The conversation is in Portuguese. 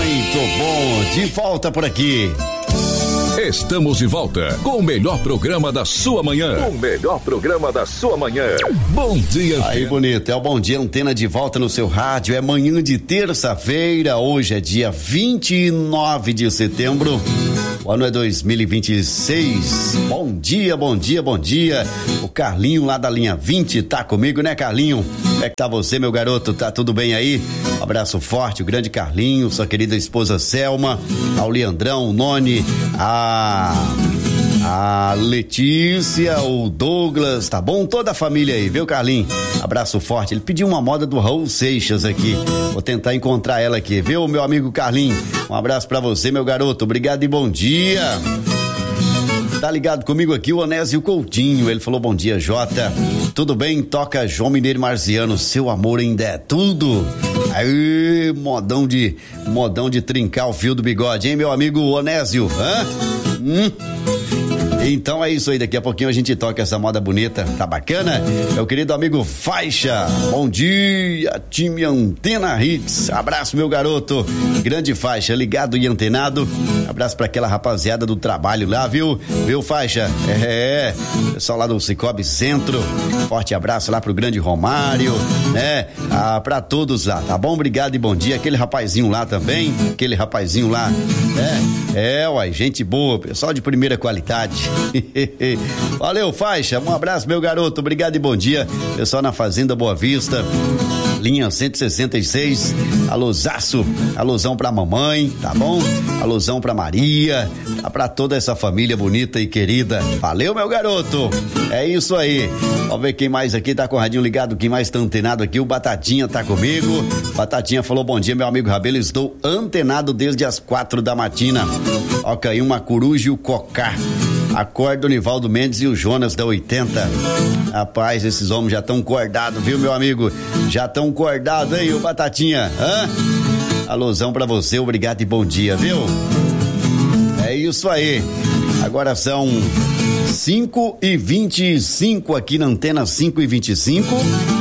Muito bom, de volta por aqui. Estamos de volta com o melhor programa da sua manhã. O melhor programa da sua manhã. Bom dia, Antena. Aí, bonito, é o Bom Dia Antena de volta no seu rádio. É manhã de terça-feira, hoje é dia 29 de setembro. O ano é 2026. Bom dia, bom dia, bom dia. O Carlinho lá da linha 20 tá comigo, né, Carlinho? Como é que tá você, meu garoto? Tá tudo bem aí? Um abraço forte, o grande Carlinho, sua querida esposa Selma, ao Leandrão, o Noni, a Letícia, o Douglas, tá bom? Toda a família aí, viu, Carlinho? Abraço forte. Ele pediu uma moda do Raul Seixas aqui. Vou tentar encontrar ela aqui, viu, meu amigo Carlinho? Um abraço pra você, meu garoto. Obrigado e bom dia. Tá ligado comigo aqui o Onésio Coutinho. Ele falou: bom dia, Jota. Tudo bem? Toca João Mineiro Marziano. Seu amor ainda é tudo. Aí, modão de trincar o fio do bigode, hein, meu amigo Onésio? Hã? Então é isso aí, daqui a pouquinho a gente toca essa moda bonita, tá bacana? Meu querido amigo Faixa, bom dia, time Antena Hits, abraço meu garoto, grande Faixa, ligado e antenado, abraço pra aquela rapaziada do trabalho lá, viu Faixa? Pessoal lá do Cicobi Centro, forte abraço lá pro grande Romário, né? Pra todos lá, tá bom? Obrigado e bom dia, aquele rapazinho lá também, uai, gente boa, pessoal de primeira qualidade. Valeu, Faixa, um abraço meu garoto, obrigado e bom dia, pessoal na Fazenda Boa Vista, linha 166, alusão pra mamãe, tá bom? Alusão pra Maria, tá pra toda essa família bonita e querida, valeu meu garoto, é isso aí. Vamos ver quem mais aqui tá com o radinho ligado, quem mais tá antenado aqui, o Batatinha tá comigo. Batatinha falou: bom dia meu amigo Rabelo, estou antenado desde as 4 da matina. Ó, caiu uma coruja e o cocá. Acorda o Nivaldo Mendes e o Jonas da 80. Rapaz, esses homens já estão cordados, viu, meu amigo? Já estão cordados, hein, o Batatinha? Alusão pra você, obrigado e bom dia, viu? É isso aí. Agora são 5h25 aqui na Antena, 5h25.